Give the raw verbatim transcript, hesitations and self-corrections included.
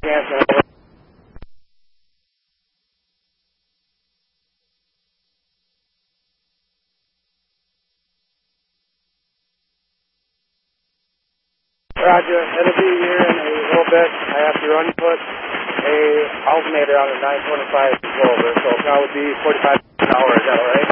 Wisconsin. Over. Roger, it'll be here in a little bit. I have to run put a alternator on the nine twenty-five Clover, so it'll probably be forty-five an hour. Is that all right?